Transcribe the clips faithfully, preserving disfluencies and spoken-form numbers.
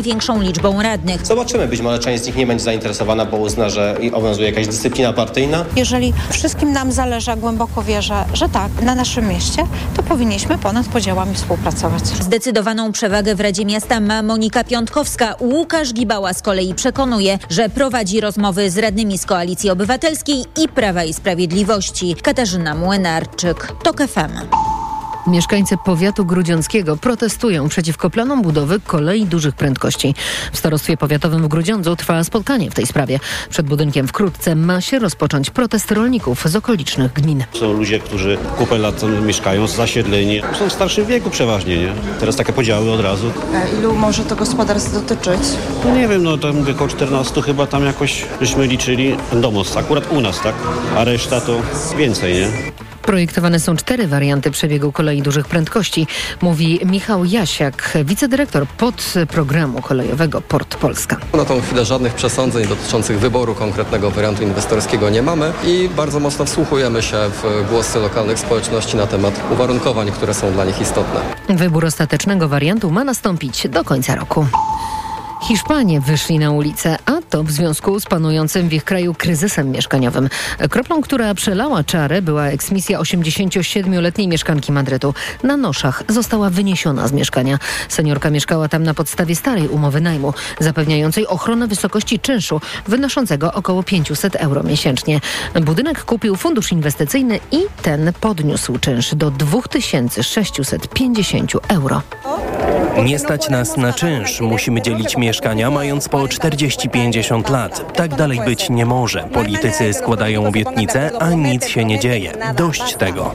większą liczbą radnych. Zobaczymy, być może część z nich nie będzie zainteresowana, bo uzna, że obowiązuje jakaś dyscyplina partyjna. Jeżeli wszystkim nam zależy, a głęboko wierzę, że tak, na naszym mieście, to powinniśmy ponad podziałami współpracować. Zdecydowaną przewagę w Radzie Miasta ma Monika Piątkowska. Łukasz Gibała z kolei przekonuje, że prowadzi rozmowy z radnymi z Koalicji Obywatelskiej i Prawa i Sprawiedliwości. Katarzyna Młynarczyk, TOK F M. Mieszkańcy powiatu grudziąckiego protestują przeciwko planom budowy kolei dużych prędkości. W starostwie powiatowym w Grudziądzu trwa spotkanie w tej sprawie. Przed budynkiem wkrótce ma się rozpocząć protest rolników z okolicznych gmin. Są ludzie, którzy kupę lat mieszkają, zasiedleni. Są w starszym wieku przeważnie, nie? Teraz takie podziały od razu. A ilu może to gospodarstw dotyczyć? No nie wiem, no tam około czternastu chyba tam jakoś żeśmy liczyli. Domos, akurat u nas, tak? A reszta to więcej, nie? Projektowane są cztery warianty przebiegu kolei dużych prędkości, mówi Michał Jasiak, wicedyrektor podprogramu kolejowego Port Polska. Na tą chwilę żadnych przesądzeń dotyczących wyboru konkretnego wariantu inwestorskiego nie mamy i bardzo mocno wsłuchujemy się w głosy lokalnych społeczności na temat uwarunkowań, które są dla nich istotne. Wybór ostatecznego wariantu ma nastąpić do końca roku. Hiszpanie wyszli na ulicę, a to w związku z panującym w ich kraju kryzysem mieszkaniowym. Kroplą, która przelała czarę, była eksmisja osiemdziesięciosiedmioletniej mieszkanki Madrytu. Na noszach została wyniesiona z mieszkania. Seniorka mieszkała tam na podstawie starej umowy najmu, zapewniającej ochronę wysokości czynszu, wynoszącego około pięćset euro miesięcznie. Budynek kupił fundusz inwestycyjny i ten podniósł czynsz do dwa tysiące sześćset pięćdziesiąt euro. Nie stać nas na czynsz. Musimy dzielić mieszkania, mając po czterdzieści pięćdziesiąt lat. Tak dalej być nie może. Politycy składają obietnice, a nic się nie dzieje. Dość tego.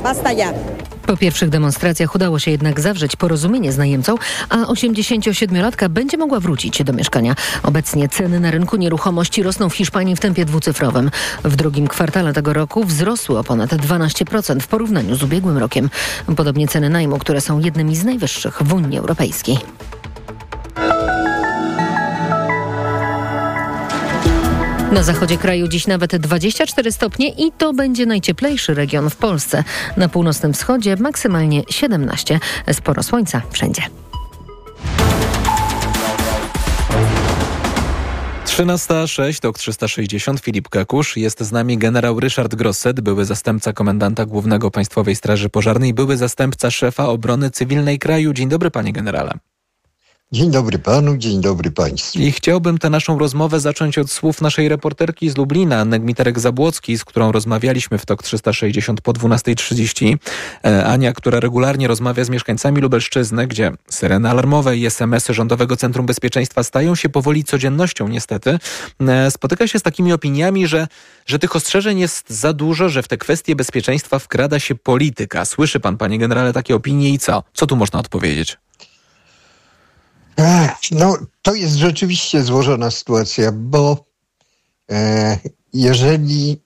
Po pierwszych demonstracjach udało się jednak zawrzeć porozumienie z najemcą, a osiemdziesięciosiedmiolatka będzie mogła wrócić do mieszkania. Obecnie ceny na rynku nieruchomości rosną w Hiszpanii w tempie dwucyfrowym. W drugim kwartale tego roku wzrosły o ponad dwanaście procent w porównaniu z ubiegłym rokiem. Podobnie ceny najmu, które są jednymi z najwyższych w Unii Europejskiej. Na zachodzie kraju dziś nawet dwadzieścia cztery stopnie i to będzie najcieplejszy region w Polsce. Na północnym wschodzie maksymalnie siedemnaście. Sporo słońca wszędzie. trzynasta sześć, TOK trzysta sześćdziesiąt, Filip Kakusz. Jest z nami generał Ryszard Grosset, były zastępca komendanta głównego Państwowej Straży Pożarnej, były zastępca szefa obrony cywilnej kraju. Dzień dobry, panie generale. Dzień dobry panu, dzień dobry państwu. I chciałbym tę naszą rozmowę zacząć od słów naszej reporterki z Lublina, Anny Gmiterek-Zabłockiej, z którą rozmawialiśmy w TOK trzysta sześćdziesiąt po dwunasta trzydzieści. Ania, która regularnie rozmawia z mieszkańcami Lubelszczyzny, gdzie syreny alarmowe i es em esy Rządowego Centrum Bezpieczeństwa stają się powoli codziennością niestety, spotyka się z takimi opiniami, że, że tych ostrzeżeń jest za dużo, że w te kwestie bezpieczeństwa wkrada się polityka. Słyszy pan, panie generale, takie opinie i co? Co tu można odpowiedzieć? No, to jest rzeczywiście złożona sytuacja, bo e, jeżeli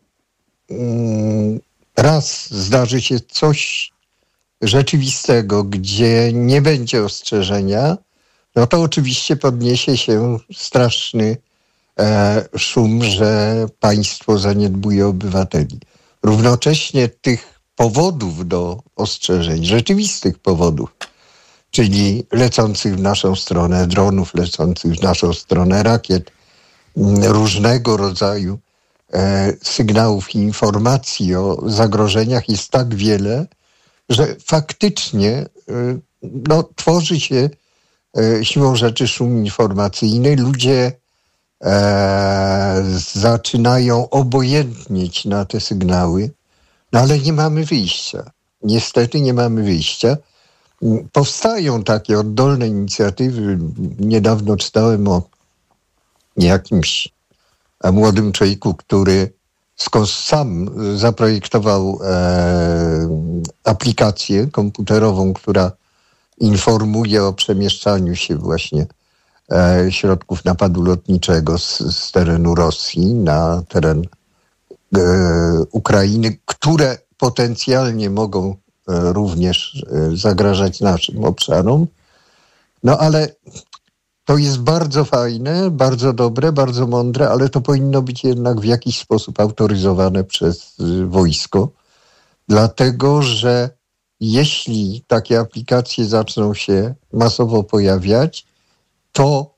mm, raz zdarzy się coś rzeczywistego, gdzie nie będzie ostrzeżenia, no to oczywiście podniesie się straszny e, szum, że państwo zaniedbuje obywateli. Równocześnie tych powodów do ostrzeżeń, rzeczywistych powodów, czyli lecących w naszą stronę dronów, lecących w naszą stronę rakiet, różnego rodzaju e, sygnałów i informacji o zagrożeniach jest tak wiele, że faktycznie e, no, tworzy się e, siłą rzeczy szum informacyjny. Ludzie e, zaczynają obojętnieć na te sygnały, no ale nie mamy wyjścia. Niestety nie mamy wyjścia. Powstają takie oddolne inicjatywy. Niedawno czytałem o jakimś młodym człowieku, który sam zaprojektował e, aplikację komputerową, która informuje o przemieszczaniu się właśnie e, środków napadu lotniczego z, z terenu Rosji na teren e, Ukrainy, które potencjalnie mogą również zagrażać naszym obszarom. No ale to jest bardzo fajne, bardzo dobre, bardzo mądre, ale to powinno być jednak w jakiś sposób autoryzowane przez wojsko, dlatego że jeśli takie aplikacje zaczną się masowo pojawiać, to